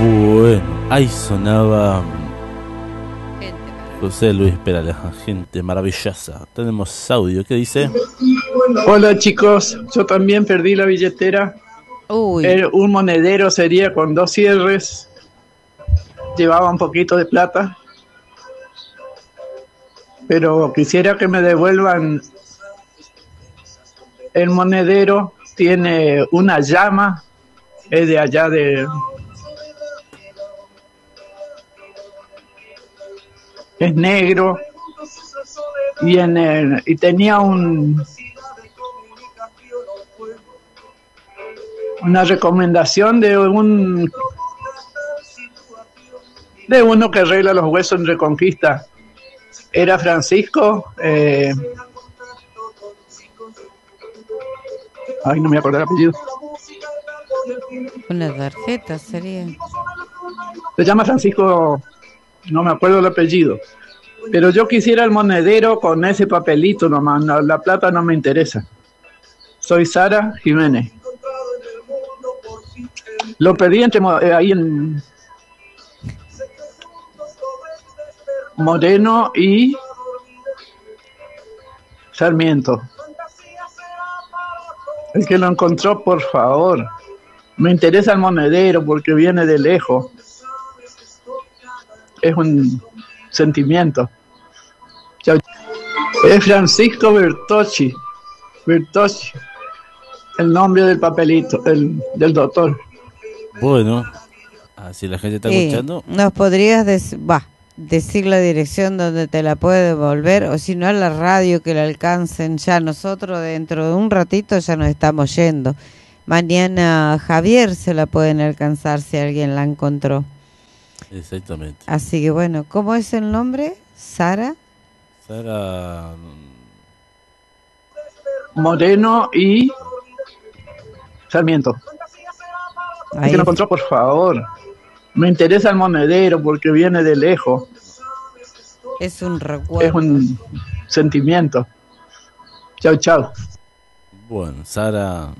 Bueno, ahí sonaba Gente maravillosa. José Luis Perales, gente maravillosa. Tenemos audio, ¿qué dice? Hola chicos, yo también perdí la billetera. Uy, Un monedero sería con 2 cierres. Llevaba un poquito de plata. Pero quisiera que me devuelvan el monedero. Tiene una llama. Es de allá de... Es negro. Y tenía una recomendación de uno que arregla los huesos en Reconquista. Era Francisco, no me acuerdo el apellido. una tarjeta sería. Se llama Francisco, no me acuerdo el apellido. Pero yo quisiera el monedero con ese papelito nomás, la plata no me interesa. Soy Sara Jiménez. Lo pedí ahí en Moreno y Sarmiento. El que lo encontró, por favor. Me interesa el monedero porque viene de lejos. Es un sentimiento. Chau. Es Francisco Bertocci. Bertocci. El nombre del papelito, del doctor. Bueno, así la gente está escuchando. ¿Nos podrías decir la dirección donde te la puede devolver? O si no, a la radio que la alcancen ya. Nosotros dentro de un ratito ya nos estamos yendo. Mañana Javier se la pueden alcanzar si alguien la encontró. Exactamente. Así que bueno, ¿cómo es el nombre? ¿Sara? Sara Moreno y Sarmiento. El que lo encontró, por favor. Me interesa el monedero porque viene de lejos. Es un recuerdo. Es un sentimiento. Chau, chau. Bueno, Sara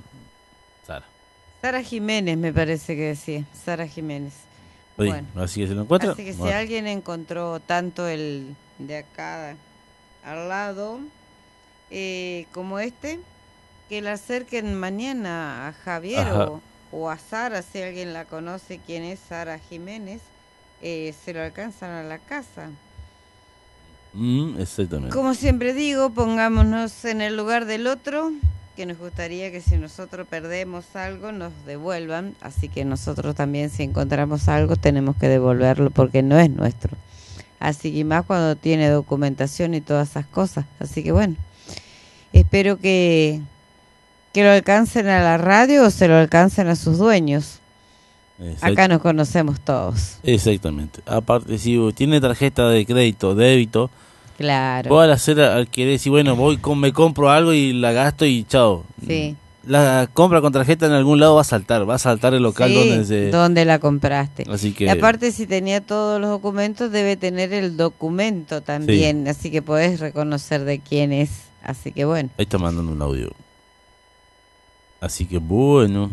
Jiménez me parece que decía. Sara Jiménez. Oye, Bueno, así que se lo encuentra. así que si Bueno. alguien encontró tanto el de acá al lado como este, que la acerquen mañana a Javier o a Sara, si alguien la conoce, quién es Sara Jiménez, se lo alcanzan a la casa. Exactamente. Como siempre digo, pongámonos en el lugar del otro, que nos gustaría que si nosotros perdemos algo nos devuelvan, así que nosotros también si encontramos algo tenemos que devolverlo porque no es nuestro. Así que más cuando tiene documentación y todas esas cosas. Así que bueno, espero que lo alcancen a la radio o se lo alcancen a sus dueños. Acá nos conocemos todos. Exactamente. Aparte, si tiene tarjeta de crédito, débito, claro, puedo hacer al que decir, bueno, me compro algo y la gasto y chao. Sí. La compra con tarjeta en algún lado va a saltar el local donde la compraste. Así que... Y aparte, si tenía todos los documentos, debe tener el documento también, así que podés reconocer de quién es. Así que bueno. Ahí está mandando un audio. Así que bueno,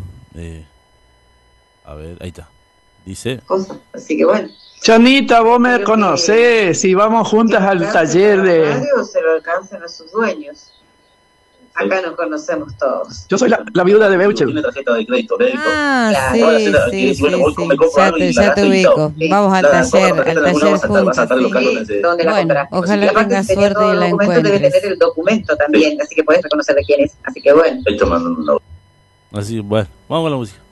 a ver, ahí está. Dice... Así que bueno. Chanita, vos me conocés, si vamos juntas al taller de... Radio se lo alcanzan a sus dueños. Acá nos conocemos todos. Yo soy la viuda de Beuchel. Tiene tarjeta de crédito, débito. Ah, sí, ya te ubico. Vamos al taller juntos. Bueno, ojalá tengas suerte y la encuentres. Debe tener el documento también, así que podés reconocer de quién es. Así que bueno. Así, bueno, vamos con la música.